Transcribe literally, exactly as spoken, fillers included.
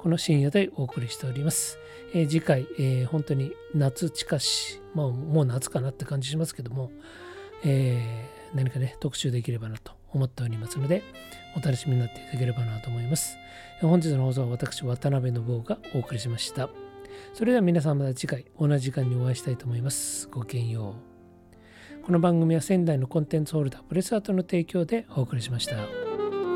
この深夜でお送りしております。えー、次回、えー、本当に夏近し、まあ、もう夏かなって感じしますけども、えー、何かね、特集できればなと思っておりますので、お楽しみになっていただければなと思います。本日の放送は私、渡辺信夫がお送りしました。それでは皆さんまた次回同じ時間にお会いしたいと思います。ごきげんよう。この番組は仙台のコンテンツホルダープレスアートの提供でお送りしました。